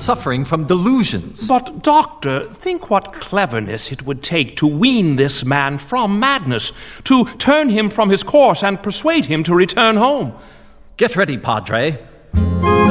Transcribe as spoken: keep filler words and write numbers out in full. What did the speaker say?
suffering from delusions. But, Doctor, think what cleverness it would take to wean this man from madness, to turn him from his course and persuade him to return home. Get ready, Padre.